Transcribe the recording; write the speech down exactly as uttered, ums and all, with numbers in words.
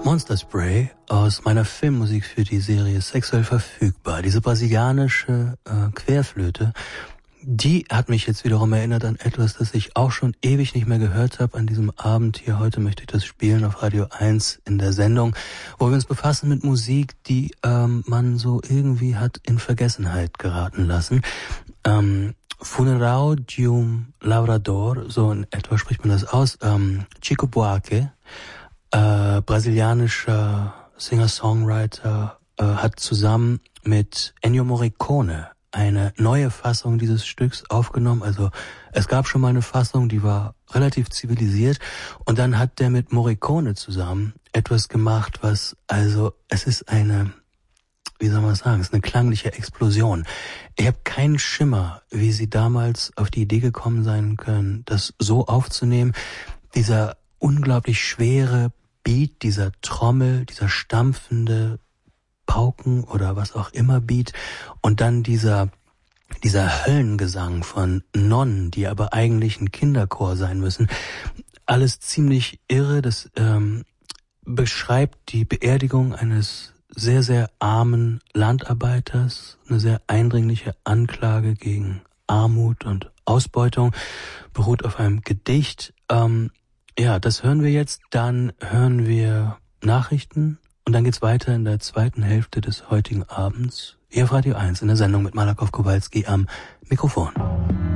Monster Spray aus meiner Filmmusik für die Serie Sexuell verfügbar. Diese brasilianische äh, Querflöte, die hat mich jetzt wiederum erinnert an etwas, das ich auch schon ewig nicht mehr gehört habe an diesem Abend hier. Heute möchte ich das spielen auf Radio eins in der Sendung, wo wir uns befassen mit Musik, die ähm, man so irgendwie hat in Vergessenheit geraten lassen. Ähm, Funeral de um Lavrador, so in etwa spricht man das aus. Ähm, Chico Buarque, äh, brasilianischer Singer-Songwriter, äh, hat zusammen mit Ennio Morricone eine neue Fassung dieses Stücks aufgenommen. Also es gab schon mal eine Fassung, die war relativ zivilisiert, und dann hat der mit Morricone zusammen etwas gemacht, was, also es ist eine, wie soll man sagen, es ist eine klangliche Explosion. Ich habe keinen Schimmer, wie sie damals auf die Idee gekommen sein können, das so aufzunehmen. Dieser unglaublich schwere Beat, dieser Trommel, dieser stampfende Pauken oder was auch immer Beat, und dann dieser dieser Höllengesang von Nonnen, die aber eigentlich ein Kinderchor sein müssen. Alles ziemlich irre. Das ähm, beschreibt die Beerdigung eines sehr, sehr armen Landarbeiters, eine sehr eindringliche Anklage gegen Armut und Ausbeutung, beruht auf einem Gedicht. Ähm, ja, das hören wir jetzt. Dann hören wir Nachrichten. Und dann geht's weiter in der zweiten Hälfte des heutigen Abends hier auf Radio eins in der Sendung mit Malakow Kowalski am Mikrofon.